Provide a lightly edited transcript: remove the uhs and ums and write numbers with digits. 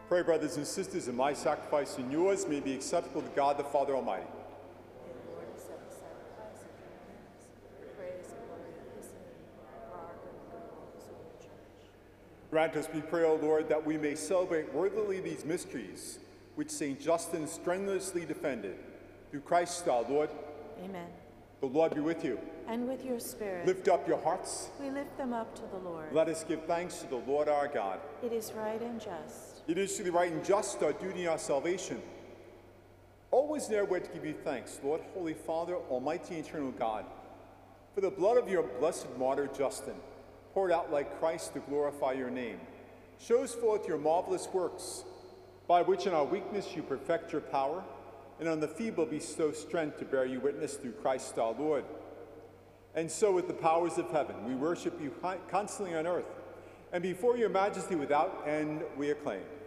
Pray, brothers and sisters, that my sacrifice and yours may be acceptable to God the Father Almighty. May the Lord accept the sacrifice of your hands, praise and glory of his name, for our good and good of his holy church. Grant us, we pray, O Lord, that we may celebrate worthily these mysteries, which St. Justin strenuously defended. Through Christ our Lord. Amen. The Lord be with you. And with your spirit. Lift up your hearts. We lift them up to the Lord. Let us give thanks to the Lord our God. It is right and just. It is truly right and just, our duty, our salvation. Always there we're to give you thanks, Lord, Holy Father, Almighty and eternal God, for the blood of your blessed martyr Justin, poured out like Christ to glorify your name, shows forth your marvelous works, by which in our weakness you perfect your power, and on the feeble bestow strength to bear you witness through Christ our Lord. And so with the powers of heaven, we worship you constantly on earth, and before your majesty without end we acclaim.